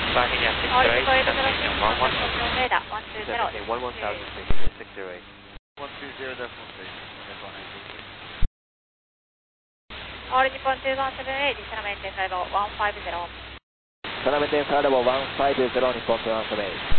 Starting at 608, destination 110. radar 120. Okay, 11000 stationary 608. 120.6. All Nippon 217A, descend maintain level 150. Descend maintain level 150, Nippon 217A.